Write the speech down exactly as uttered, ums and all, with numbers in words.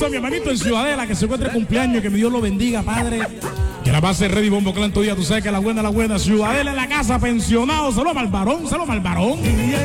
a mi hermanito en Ciudadela que se encuentre cumpleaños, que mi Dios lo bendiga, Padre. Que la base Ready Bombo Clan todo día, tú sabes que la buena, la buena. Ciudadela en la casa, pensionado, saludos al varón, saludos al varón.